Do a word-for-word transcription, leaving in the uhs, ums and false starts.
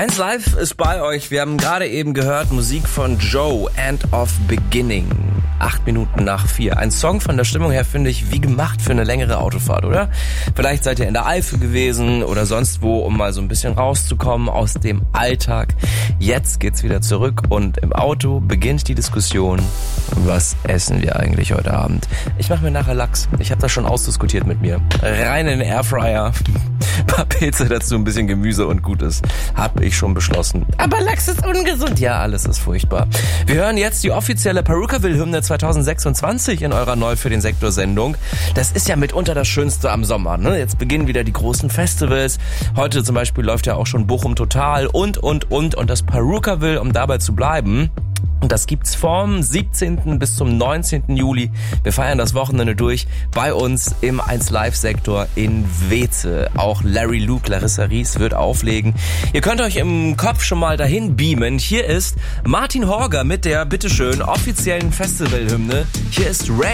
eins Live ist bei euch. Wir haben gerade eben gehört Musik von Joe, End of Beginning. Acht Minuten nach vier. Ein Song von der Stimmung her, finde ich, wie gemacht für eine längere Autofahrt, oder? Vielleicht seid ihr in der Eifel gewesen oder sonst wo, um mal so ein bisschen rauszukommen aus dem Alltag. Jetzt geht's wieder zurück und im Auto beginnt die Diskussion. Was essen wir eigentlich heute Abend? Ich mache mir nachher Lachs. Ich habe das schon ausdiskutiert mit mir. Rein in den Airfryer. Ein paar Pilze dazu, ein bisschen Gemüse und gut ist. Hab ich schon beschlossen. Aber Lachs ist ungesund. Ja, alles ist furchtbar. Wir hören jetzt die offizielle Perukaville-Hymne zwanzig sechsundzwanzig in eurer Neu für den Sektor-Sendung. Das ist ja mitunter das Schönste am Sommer, ne? Jetzt beginnen wieder die großen Festivals. Heute zum Beispiel läuft ja auch schon Bochum Total und, und, und. Und das Perukaville, um dabei zu bleiben, und das gibt's vom siebzehnten bis zum neunzehnten Juli. Wir feiern das Wochenende durch bei uns im eins Live Sektor in Weeze. Auch Larry Luke, Larissa Ries wird auflegen. Ihr könnt euch im Kopf schon mal dahin beamen. Hier ist Martin Horger mit der, bitteschön, offiziellen Festivalhymne. Hier ist Ray.